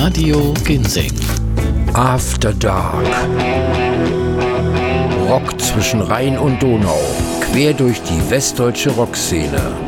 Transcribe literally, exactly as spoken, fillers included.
Radio Ginseng. After Dark. Rock zwischen Rhein und Donau. Quer durch die westdeutsche Rockszene.